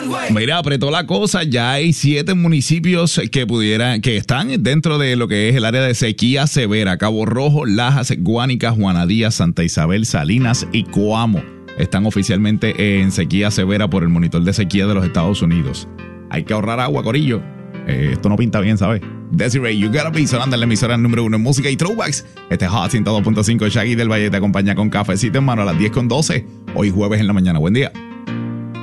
Mira, apretó la cosa. Ya hay 7 municipios que están dentro de lo que es el área de sequía severa. Cabo Rojo, Lajas, Guánica, Juana Díaz, Santa Isabel, Salinas y Coamo están oficialmente en sequía severa por el monitor de sequía de los Estados Unidos. Hay que ahorrar agua, corillo. Esto no pinta bien, ¿sabes? Desiree, You Gotta Be, sonando en la emisora número 1 en música y throwbacks. Este es Hot 102.5. Shaggy del Valle te acompaña con cafecito en mano a las 10:12. Hoy jueves en la mañana. Buen día.